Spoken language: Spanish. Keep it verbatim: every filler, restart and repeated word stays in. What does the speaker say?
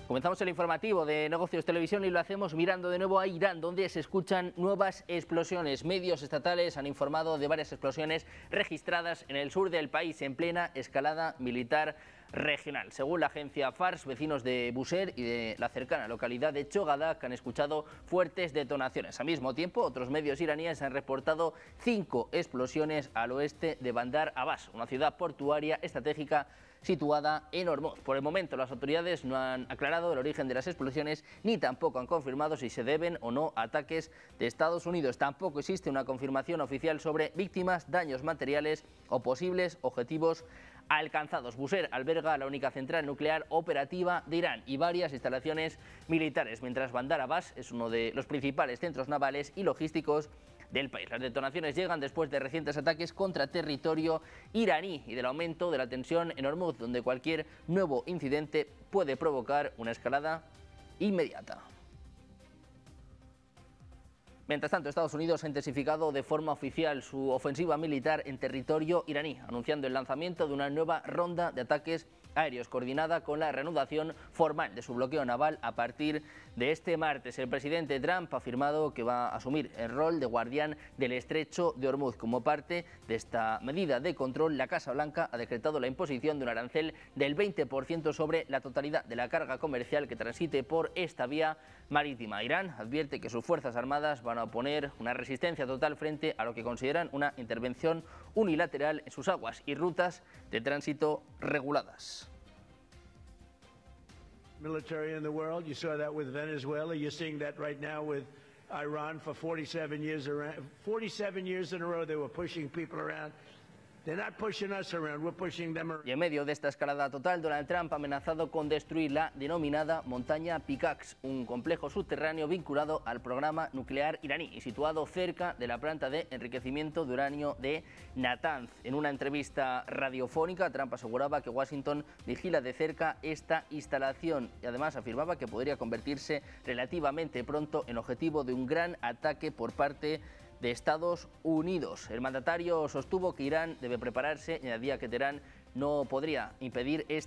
Comenzamos el informativo de Negocios Televisión y lo hacemos mirando de nuevo a Irán, donde se escuchan nuevas explosiones. Medios estatales han informado de varias explosiones registradas en el sur del país en plena escalada militar regional. Según la agencia Fars, vecinos de Bushehr y de la cercana localidad de Chogadak han escuchado fuertes detonaciones. Al mismo tiempo, otros medios iraníes han reportado cinco explosiones al oeste de Bandar Abbas, una ciudad portuaria estratégica situada en Hormuz. Por el momento, las autoridades no han aclarado el origen de las explosiones ni tampoco han confirmado si se deben o no a ataques de Estados Unidos. Tampoco existe una confirmación oficial sobre víctimas, daños materiales o posibles objetivos alcanzados. Bushehr alberga la única central nuclear operativa de Irán y varias instalaciones militares, mientras Bandar Abbas es uno de los principales centros navales y logísticos del país. Las detonaciones llegan después de recientes ataques contra territorio iraní y del aumento de la tensión en Hormuz, donde cualquier nuevo incidente puede provocar una escalada inmediata. Mientras tanto, Estados Unidos ha intensificado de forma oficial su ofensiva militar en territorio iraní, anunciando el lanzamiento de una nueva ronda de ataques aéreos coordinada con la reanudación formal de su bloqueo naval a partir de este martes. El presidente Trump ha afirmado que va a asumir el rol de guardián del estrecho de Hormuz. Como parte de esta medida de control, la Casa Blanca ha decretado la imposición de un arancel del veinte por ciento sobre la totalidad de la carga comercial que transite por esta vía marítima. Irán advierte que sus fuerzas armadas van a oponer una resistencia total frente a lo que consideran una intervención unilateral en sus aguas y rutas de tránsito reguladas. Military in the world. You saw that with Venezuela. You're seeing that right now with Iran. For forty-seven years around, forty-seven years in a row, they were pushing people around. They're not pushing us around, we're pushing them around. Y en medio de esta escalada total, Donald Trump ha amenazado con destruir la denominada montaña Pickaxe, un complejo subterráneo vinculado al programa nuclear iraní y situado cerca de la planta de enriquecimiento de uranio de Natanz. En una entrevista radiofónica, Trump aseguraba que Washington vigila de cerca esta instalación y además afirmaba que podría convertirse relativamente pronto en objetivo de un gran ataque por parte de Estados Unidos. El mandatario sostuvo que Irán debe prepararse y añadía que Teherán no podría impedir este